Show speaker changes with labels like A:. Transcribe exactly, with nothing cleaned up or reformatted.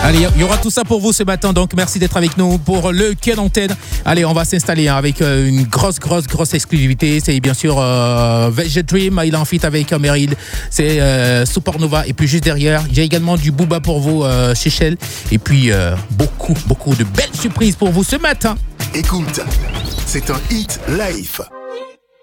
A: Allez, il y aura tout ça pour vous ce matin, donc merci d'être avec nous pour le Ken Antenne. Allez, on va s'installer hein, avec euh, une grosse, grosse, grosse exclusivité. C'est bien sûr euh, Veg Dream, il est en feat avec euh, Meryl. C'est euh, Supernova. Et puis juste derrière, j'ai également du Booba pour vous, euh, chez Shell. Et puis euh, beaucoup, beaucoup de belles surprises pour vous ce matin.
B: Écoute, c'est un hit live.